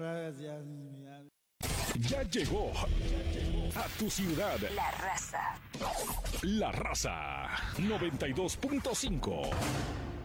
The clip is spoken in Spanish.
gracias. Ya llegó a tu ciudad La Raza. La Raza 92.5.